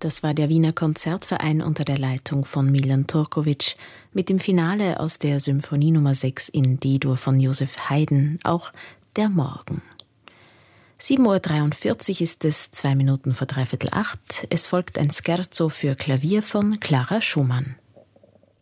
Das war der Wiener Konzertverein unter der Leitung von Milan Turkovic mit dem Finale aus der Symphonie Nummer 6 in D-Dur von Joseph Haydn, auch Der Morgen. 7.43 Uhr ist es, 2 Minuten vor 7:45. Es folgt ein Scherzo für Klavier von Clara Schumann.